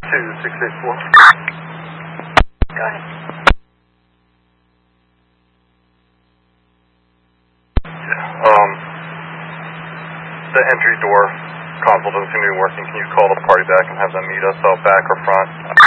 2684. Go ahead. The entry door console doesn't seem to be working. Can you call the party back and have them meet us out back or front?